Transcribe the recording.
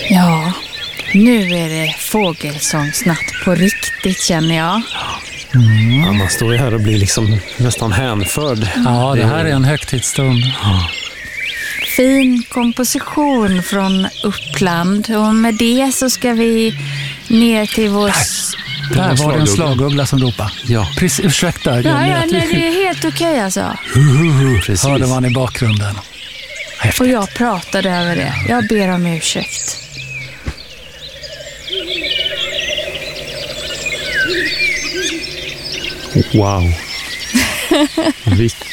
Ja, nu är det fågelsångsnatt på riktigt, känner jag. Ja, man står ju här och blir liksom nästan hänförd. Ja, det här är en högtidsstund. Fin komposition från Uppland, och med det så ska vi ner till vår... Där var det en slaguggla som ropade. Ja. Precis, ursäkta. Nej, det är helt okej alltså. Precis. Hörde man i bakgrunden. Häftigt. Och jag pratade över det. Jag ber om ursäkt. Wow. Vilken